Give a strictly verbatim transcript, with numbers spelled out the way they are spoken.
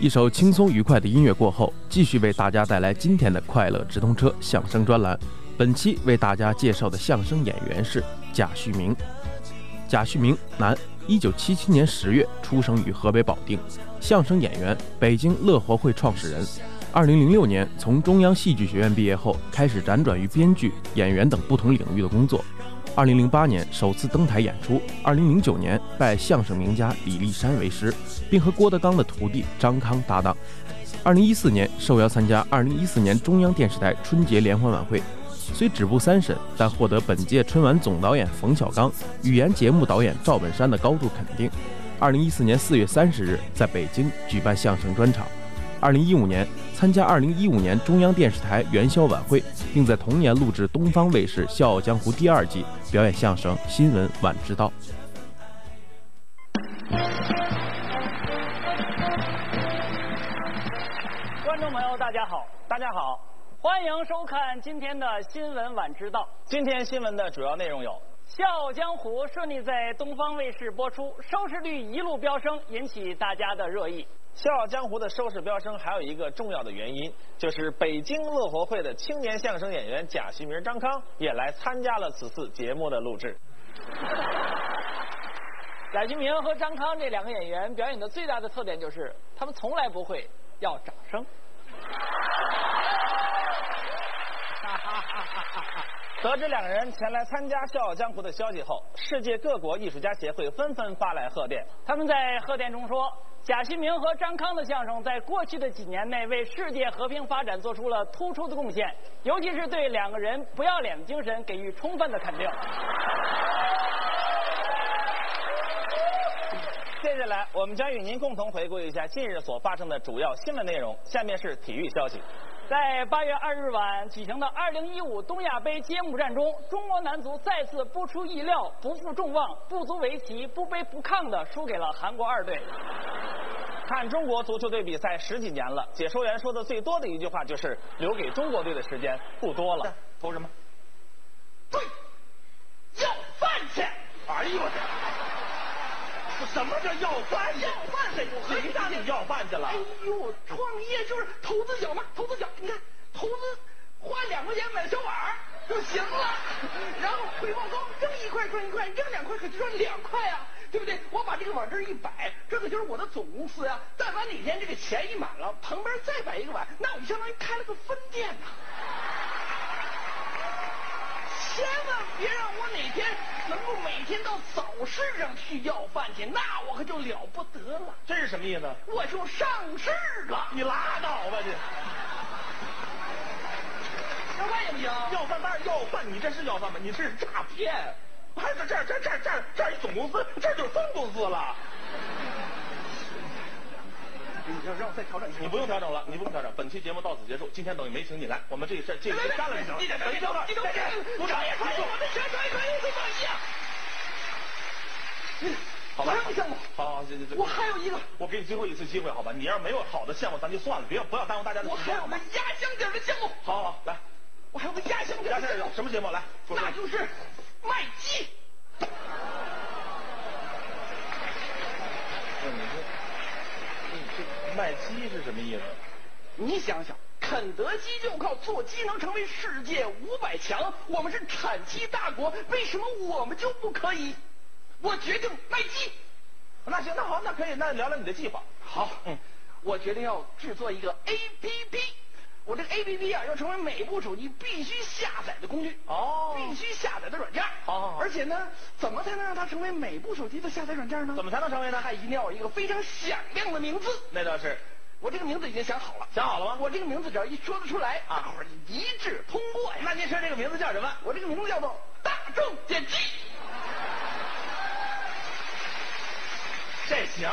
一首轻松愉快的音乐过后，继续为大家带来今天的快乐直通车相声专栏。本期为大家介绍的相声演员是贾旭明。贾旭明，男，一九七七年十月出生于河北保定，相声演员，北京乐活会创始人。二零零六年从中央戏剧学院毕业后，开始辗转于编剧、演员等不同领域的工作。二零零八年首次登台演出，二零零九年拜相声名家李立山为师，并和郭德纲的徒弟张康搭档。二零一四年受邀参加二零一四年中央电视台春节联欢晚会，虽止步三审，但获得本届春晚总导演冯小刚、语言节目导演赵本山的高度肯定。二零一四年四月三十日在北京举办相声专场。二零一五年参加二零一五年中央电视台元宵晚会，并在同年录制东方卫视《笑傲江湖》第二季，表演相声《新闻晚知道》。 观众朋友，大家好， 大家好， 欢迎收看今天的《新闻晚知道》。 今天新闻的主要内容有：《 笑傲江湖》顺利在东方卫视播出，收视率一路飙升，引起大家的热议。 《笑傲江湖》的收视飙升还有一个重要的原因，就是北京乐活会的青年相声演员贾旭明、张康也来参加了此次节目的录制。 贾旭明和张康这两个演员表演的最大的特点就是，他们从来不会要掌声。 得知两人前来参加《笑傲江湖》的消息后，世界各国艺术家协会纷纷发来贺电。 他们在贺电中说，贾旭明和张康的相声在过去的几年内为世界和平发展做出了突出的贡献，尤其是对两个人不要脸的精神给予充分的肯定。 接下来，我们将与您共同回顾一下近日所发生的主要新闻内容。下面是体育消息。 在八月二日晚举行的二零一五东亚杯揭幕战中，中国男足再次不出意料、不负众望、不足为奇、不卑不亢地输给了韩国二队。 看中国足球队比赛十几年了，解说员说的最多的一句话就是留给中国队的时间不多了。投什么？ 对，要饭去！哎呦我天！什么叫要饭去？要饭谁谁让你要饭去了？哎呦，创业就是投资小嘛，投资小，你看投资花两块钱买小碗就行了，然后回报高，扔一块赚一块，扔两块可就赚两块啊，对不对？我把这个碗这一摆，这可就是我的总公司呀、啊。但凡哪天这个钱一满了，旁边再摆一个碗，那我就相当于开了个分店呐、啊。千万别让我哪天能够每天到早市上去要饭去，那我可就了不得了。 这是什么意思？ 我就上市了。 你拉倒吧你！ 要饭也不行。 要饭当然要饭，你这是要饭吗？你这是诈骗！还是这这这这这一总公司，这就是分公司了。 你让让我再调整一下。 你不用调整了，你不用调整。本期节目到此结束，今天等于没请你来，我们这事这这干了就行了。 你这这这这鼓掌也可以，我的全场也可以，跟我一样。 好吧， 还有个项目， 好好，这这这， 我还有一个， 我给你最后一次机会，好吧？你要是没有好的项目，咱就算了，别不要耽误大家的时间。 我还有个压箱底的项目。 好好来， 我还有个压箱底的项目。 什么节目？来， 那就是卖鸡。 卖鸡是什么意思？ 你想想，肯德基就靠做鸡能成为世界五百强，我们是产鸡大国，为什么我们就不可以？我决定卖鸡。 那行，那好，那可以，那聊聊你的计划。 好，嗯，我决定要制作一个 A P P。我这个 A P P 啊，要成为每部手机必须下载的工具哦， 必须下载的软件。 好好好。 而且呢，怎么才能让它成为每部手机的下载软件呢？ 怎么才能成为呢？ 它一定要有一个非常响亮的名字。 那倒是。 我这个名字已经想好了。 想好了吗？ 我这个名字只要一说得出来，大伙儿一致通过呀。 那您说这个名字叫什么？ 我这个名字叫做大众点击。 这行。